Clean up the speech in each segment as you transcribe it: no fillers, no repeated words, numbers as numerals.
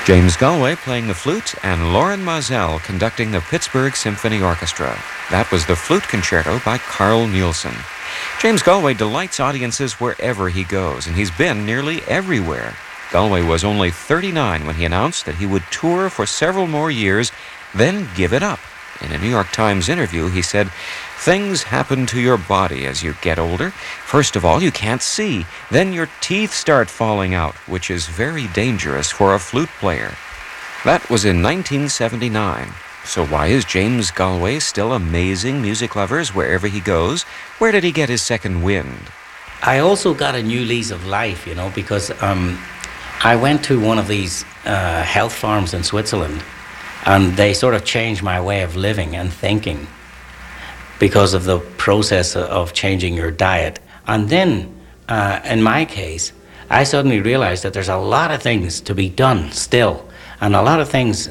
James Galway playing the flute and Loren Mazel conducting the Pittsburgh Symphony Orchestra. That was the Flute Concerto by Carl Nielsen. James Galway delights audiences wherever he goes, and he's been nearly everywhere. Galway was only 39 when he announced that he would tour for several more years, then give it up. In a New York Times interview, he said, "Things happen to your body as you get older. First of all, you can't see. Then your teeth start falling out, which is very dangerous for a flute player." That was in 1979. So why is James Galway still amazing music lovers wherever he goes? Where did he get his second wind? I also got a new lease of life, because I went to one of these health farms in Switzerland, and they sort of changed my way of living and thinking because of the process of changing your diet. And then, in my case, I suddenly realized that there's a lot of things to be done still, and a lot of things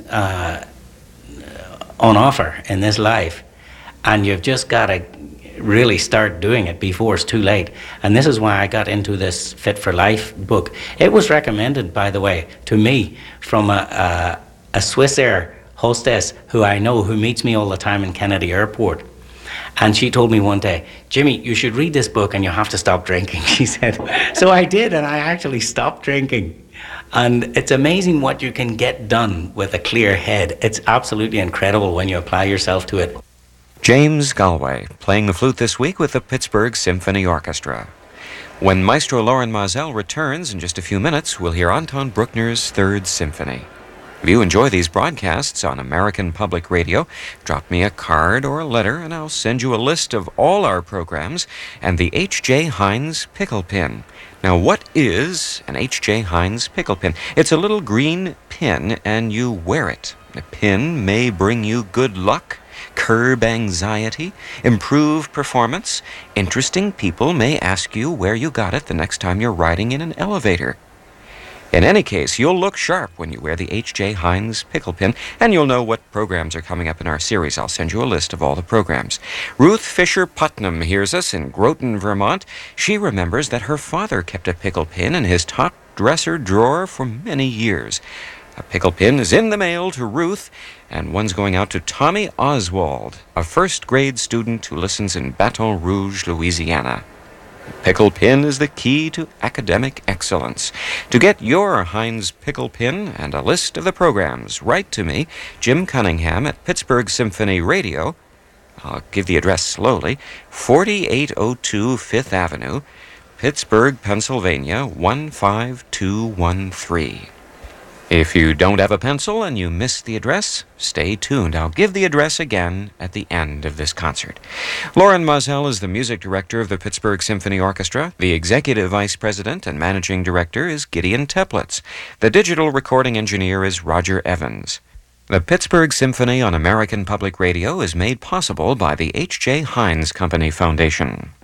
on offer in this life, and you've just got to really start doing it before it's too late. And this is why I got into this Fit for Life book. It was recommended, by the way, to me from a Swissair hostess who I know, who meets me all the time in Kennedy Airport. And she told me one day, "Jimmy, you should read this book and you have to stop drinking," she said. So I did, and I actually stopped drinking. And it's amazing what you can get done with a clear head. It's absolutely incredible when you apply yourself to it. James Galway playing the flute this week with the Pittsburgh Symphony Orchestra. When Maestro Loren Mazel returns in just a few minutes, we'll hear Anton Bruckner's Third Symphony. If you enjoy these broadcasts on American Public Radio, drop me a card or a letter and I'll send you a list of all our programs and the H.J. Heinz Pickle Pin. Now, what is an H.J. Heinz Pickle Pin? It's a little green pin and you wear it. The pin may bring you good luck, curb anxiety, improve performance. Interesting people may ask you where you got it the next time you're riding in an elevator. In any case, you'll look sharp when you wear the H.J. Heinz Pickle Pin, and you'll know what programs are coming up in our series. I'll send you a list of all the programs. Ruth Fisher Putnam hears us in Groton, Vermont. She remembers that her father kept a pickle pin in his top dresser drawer for many years. A pickle pin is in the mail to Ruth, and one's going out to Tommy Oswald, a first-grade student who listens in Baton Rouge, Louisiana. Pickle Pin is the key to academic excellence. To get your Heinz Pickle Pin and a list of the programs, write to me, Jim Cunningham at Pittsburgh Symphony Radio. I'll give the address slowly. 4802 Fifth Avenue, Pittsburgh, Pennsylvania, 15213. If you don't have a pencil and you missed the address, stay tuned. I'll give the address again at the end of this concert. Loren Mazel is the music director of the Pittsburgh Symphony Orchestra. The executive vice president and managing director is Gideon Teplitz. The digital recording engineer is Roger Evans. The Pittsburgh Symphony on American Public Radio is made possible by the H.J. Heinz Company Foundation.